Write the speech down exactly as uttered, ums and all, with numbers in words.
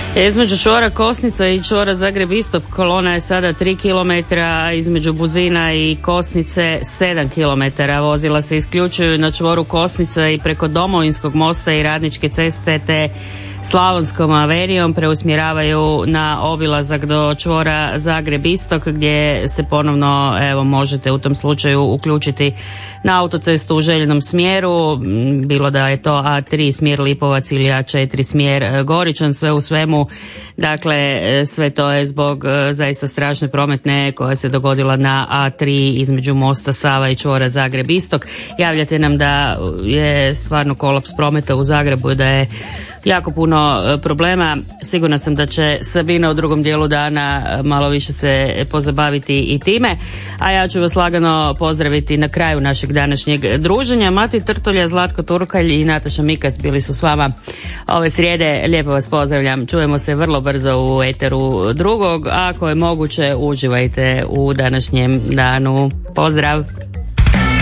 Između čvora Kosnica i čvora Zagreb Istok kolona je sada tri kilometra, između Buzina i Kosnice sedam kilometara. Vozila se isključuju na čvoru Kosnica i preko Domovinskog mosta i Radničke ceste te Slavonskom avenijom preusmjeravaju na obilazak do čvora Zagreb Istok, gdje se ponovno evo možete u tom slučaju uključiti na autocestu u željenom smjeru, bilo da je to A tri smjer Lipovac ili A četiri smjer Goričan. Sve u svemu, dakle sve to je zbog zaista strašne prometne koja se dogodila na A tri između mosta Sava i čvora Zagreb Istok. Javljate nam da je stvarno kolaps prometa u Zagrebu i da je jako puno problema. Sigurna sam da će Sabina u drugom dijelu dana malo više se pozabaviti i time, a ja ću vas lagano pozdraviti na kraju našeg današnjeg druženja. Mati Trtolja, Zlatko Turkalj i Nataša Mikas bili su s vama ove srijede. Lijepo vas pozdravljam. Čujemo se vrlo brzo u eteru drugog. Ako je moguće, uživajte u današnjem danu. Pozdrav!